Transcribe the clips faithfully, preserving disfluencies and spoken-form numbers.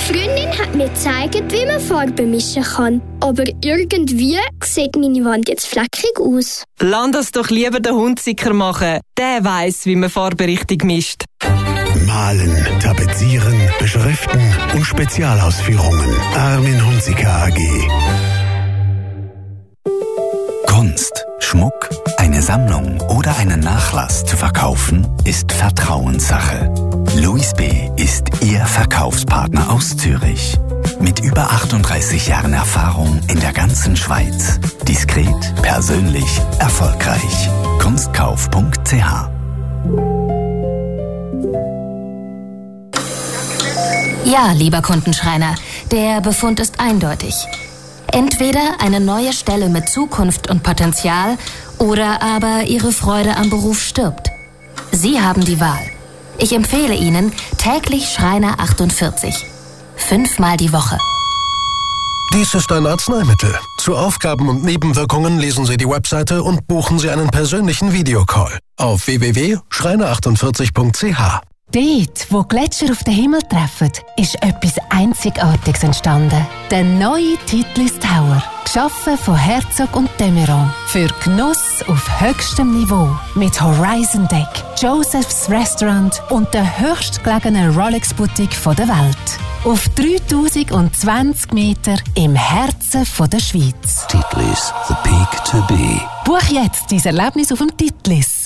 Freundin hat mir gezeigt, wie man Farben mischen kann. Aber irgendwie sieht meine Wand jetzt fleckig aus. Lass das doch lieber den Hunziker machen. Der weiss, wie man Farbe richtig mischt. Malen, tapezieren, beschriften und Spezialausführungen. Armin Hunziker A G. Kunst, Schmuck, eine Sammlung oder einen Nachlass zu verkaufen, ist Vertrauenssache. Louis B. ist Ihr Verkaufspartner aus Zürich. Mit über achtunddreißig Jahren Erfahrung in der ganzen Schweiz. Diskret, persönlich, erfolgreich. kunstkauf punkt c h. Ja, lieber Kundenschreiner, der Befund ist eindeutig. Entweder eine neue Stelle mit Zukunft und Potenzial oder aber Ihre Freude am Beruf stirbt. Sie haben die Wahl. Ich empfehle Ihnen täglich Schreiner achtundvierzig. Fünfmal die Woche. Dies ist ein Arzneimittel. Zu Aufgaben und Nebenwirkungen lesen Sie die Webseite und buchen Sie einen persönlichen Videocall auf w w w punkt schreiner achtundvierzig punkt c h. Dort, wo Gletscher auf den Himmel treffen, ist etwas Einzigartiges entstanden. Der neue Titlis Tower. Geschaffen von Herzog und de Meuron. Für Genuss auf höchstem Niveau. Mit Horizon Deck, Joseph's Restaurant und der höchstgelegenen Rolex-Boutique der Welt. Auf dreitausendzwanzig Meter im Herzen der Schweiz. Titlis, the peak to be. Buch jetzt dein Erlebnis auf dem Titlis.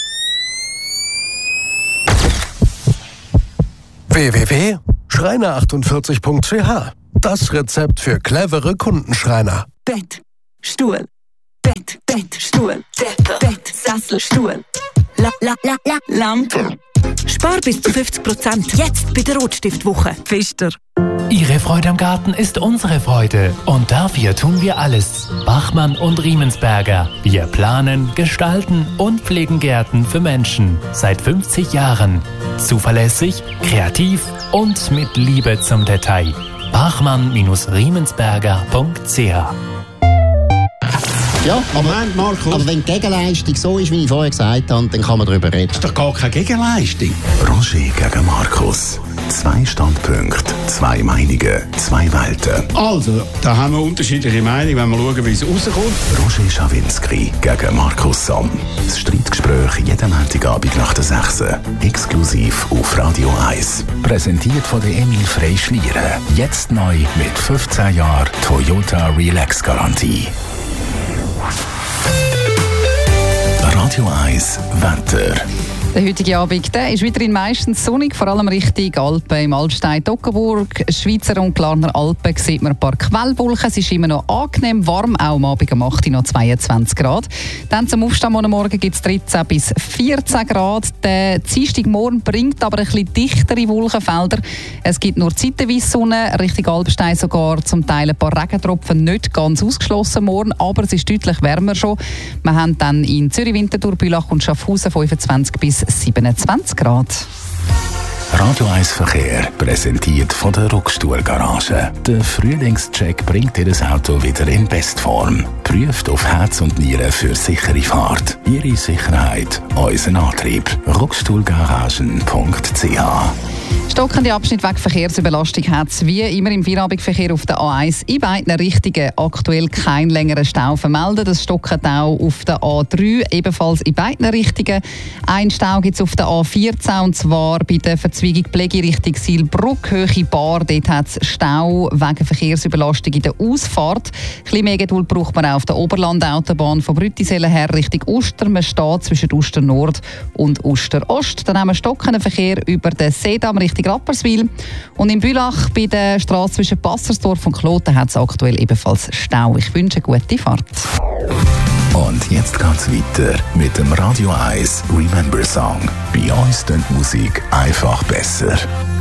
w w w punkt schreiner achtundvierzig punkt c h. Das Rezept für clevere Kundenschreiner. Bett, Stuhl, Bett, Bett, Stuhl, Bett, Bett, Sessel, Stuhl, la, la, la, la, Lampe. Spar bis zu fünfzig Prozent. Jetzt bei der Rotstiftwoche. Pfister. Ihre Freude am Garten ist unsere Freude. Und dafür tun wir alles. Bachmann und Riemensberger. Wir planen, gestalten und pflegen Gärten für Menschen. Seit fünfzig Jahren. Zuverlässig, kreativ und mit Liebe zum Detail. bachmann Riemensberger punkt c h. Ja, aber, Moment, Markus. aber wenn die Gegenleistung so ist, wie ich vorher gesagt habe, dann kann man darüber reden. Das ist doch gar keine Gegenleistung. Roger gegen Markus. Zwei Standpunkte, zwei Meinungen, zwei Welten. Also, da haben wir unterschiedliche Meinungen, wenn wir schauen, wie es rauskommt. Roger Schawinski gegen Markus Somm. Das Streitgespräch jeden Montagabend nach der sechs. Exklusiv auf Radio eins. Präsentiert von der Emil Frey Schlieren. Jetzt neu mit fünfzehn Jahren Toyota Relax Garantie. Radio eins Wetter. Der heutige Abend der ist weiterhin meistens sonnig, vor allem Richtung Alpen. Im Altstein, Toggenburg, Schweizer und Glarner Alpen sieht man ein paar Quellwolken. Es ist immer noch angenehm warm, auch am Abend um acht Uhr noch zweiundzwanzig Grad. Dann zum Aufstehen am Morgen gibt es dreizehn bis vierzehn Grad. Der Dienstagmorgen bringt aber ein bisschen dichtere Wolkenfelder. Es gibt nur zeitweise Sonne, Richtung Alpenstein sogar zum Teil ein paar Regentropfen, nicht ganz ausgeschlossen morgen, aber es ist deutlich wärmer schon. Wir haben dann in Zürich, Winterthur, Bülach und Schaffhausen fünfundzwanzig bis siebenundzwanzig Grad. Radio eins Verkehr präsentiert von der Ruckstuhl-Garage. Der Frühlingscheck bringt Ihr Auto wieder in Bestform. Prüft auf Herz und Nieren für sichere Fahrt. Ihre Sicherheit, unser Antrieb. ruckstuhlgaragen punkt c h. Stockende Abschnitt wegen Verkehrsüberlastung hat es wie immer im Feierabendverkehr auf der A eins in beiden Richtungen aktuell keinen längeren Stau vermeldet. Das stockt auch auf der A drei, ebenfalls in beiden Richtungen. Ein Stau gibt es auf der A vierzehn, und zwar bei der Verzweigung Pflege Richtung Sielbruck, Höhe Bar. Dort hat es Stau wegen Verkehrsüberlastung in der Ausfahrt. Ein bisschen mehr Geduld braucht man auch auf der Oberlandautobahn von Brüttisellen her Richtung Uster. Man steht zwischen Uster Nord und Uster Ost. Dann haben wir stockenden Verkehr über den Seedamm Richtung Rapperswil. Und in Bülach bei der Straße zwischen Passersdorf und Kloten hat es aktuell ebenfalls Stau. Ich wünsche eine gute Fahrt. Und jetzt geht's weiter mit dem Radio eins Remember Song. Bei uns klingt Musik einfach besser.